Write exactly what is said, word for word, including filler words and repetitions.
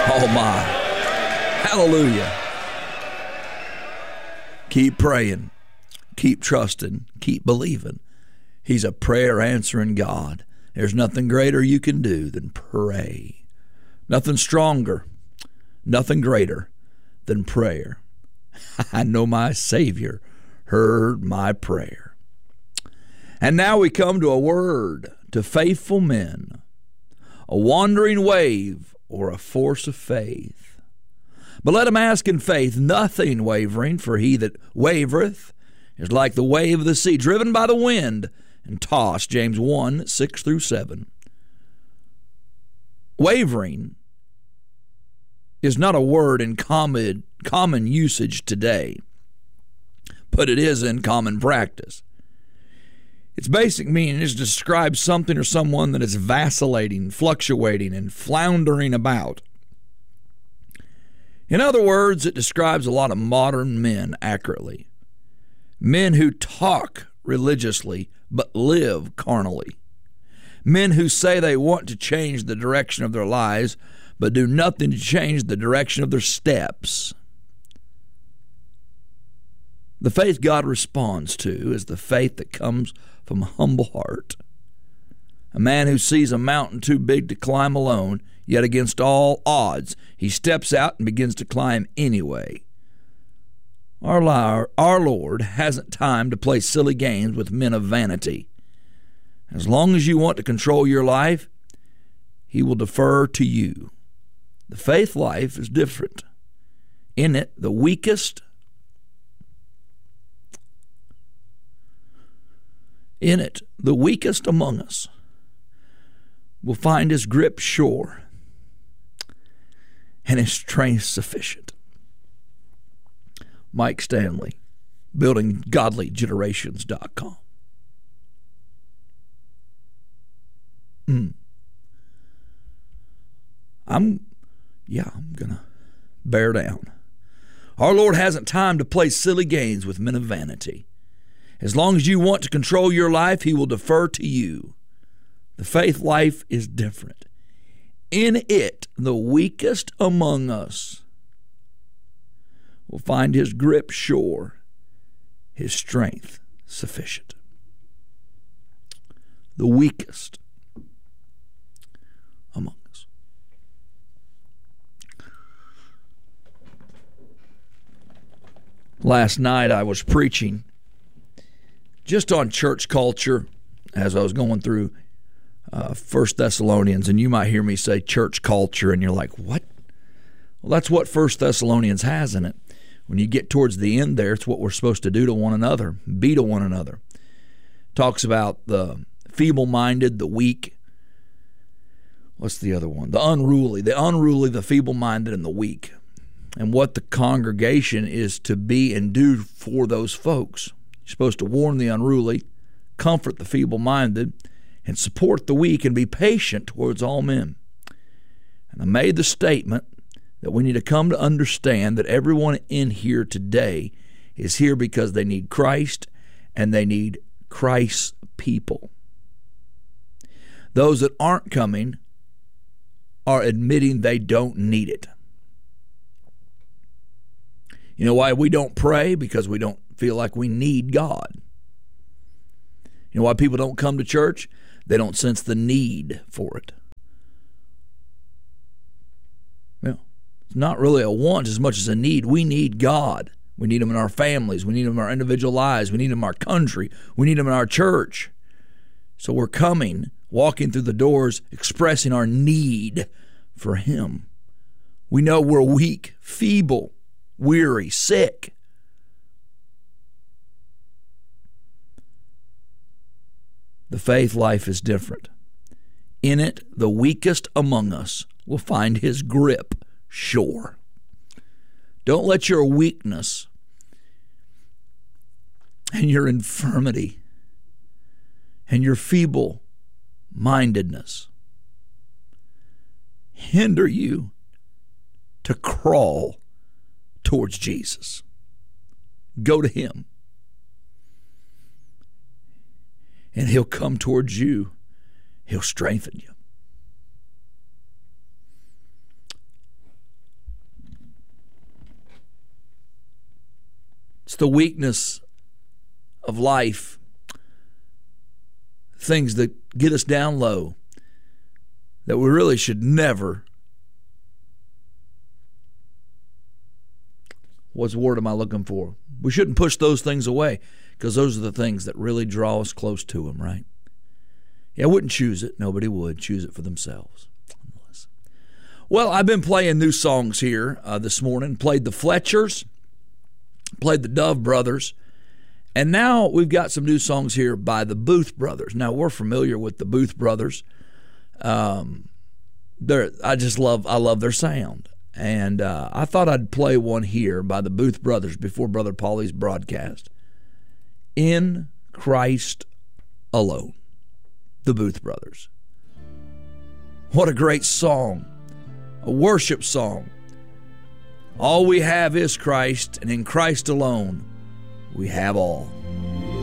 Oh my. Hallelujah. Keep praying. Keep trusting. Keep believing. He's a prayer answering God. There's nothing greater you can do than pray. Nothing stronger, nothing greater than prayer. I know my Savior heard my prayer. And now we come to a word to faithful men, a wandering wave or a force of faith. But let him ask in faith, nothing wavering, for he that wavereth is like the wave of the sea, driven by the wind and tossed, James one, six through seven. Wavering is not a word in common, common usage today, but it is in common practice. Its basic meaning is to describe something or someone that is vacillating, fluctuating, and floundering about. In other words, it describes a lot of modern men accurately. Men who talk religiously but live carnally. Men who say they want to change the direction of their lives but do nothing to change the direction of their steps. The faith God responds to is the faith that comes from a humble heart. A man who sees a mountain too big to climb alone, yet against all odds, he steps out and begins to climb anyway. Our, our Lord hasn't time to play silly games with men of vanity. As long as you want to control your life, He will defer to you. The faith life is different. In it, the weakest In it, the weakest among us will find his grip sure and his strength sufficient. Mike Stanley, building godly generations dot com. Mm. I'm, yeah, I'm going to bear down. Our Lord hasn't time to play silly games with men of vanity. As long as you want to control your life, He will defer to you. The faith life is different. In it, the weakest among us will find his grip sure, his strength sufficient. The weakest among us. Last night I was preaching just on church culture as I was going through uh, First Thessalonians, and you might hear me say church culture, and you're like, what? Well, that's what First Thessalonians has in it. When you get towards the end there, it's what we're supposed to do to one another, be to one another. Talks about the feeble-minded, the weak. What's the other one? The unruly. The unruly, the feeble-minded, and the weak. And what the congregation is to be and do for those folks. You're supposed to warn the unruly, comfort the feeble-minded, and support the weak, and be patient towards all men. And I made the statement that we need to come to understand that everyone in here today is here because they need Christ and they need Christ's people. Those that aren't coming are admitting they don't need it. You know why we don't pray? Because we don't feel like we need God. You know why people don't come to church? They don't sense the need for it. Well, it's not really a want as much as a need. We need God. We need Him in our families. We need Him in our individual lives. We need Him in our country. We need Him in our church. So we're coming, walking through the doors, expressing our need for Him. We know we're weak, feeble, weary, sick. The faith life is different. In it, the weakest among us will find his grip sure. Don't let your weakness and your infirmity and your feeble-mindedness hinder you to crawl towards Jesus. Go to Him. And He'll come towards you. He'll strengthen you. It's the weakness of life, things that get us down low, that we really should never, what's the word am I looking for? We shouldn't push those things away, because those are the things that really draw us close to Him, right? Yeah, I wouldn't choose it. Nobody would choose it for themselves. Well, I've been playing new songs here uh, this morning. Played the Fletchers, played the Dove Brothers, and now we've got some new songs here by the Booth Brothers. Now, we're familiar with the Booth Brothers. Um, they're, I just love, I love their sound. And uh, I thought I'd play one here by the Booth Brothers before Brother Paulie's broadcast. In Christ Alone. The Booth Brothers. What a great song. A worship song. All we have is Christ, and in Christ alone we have all.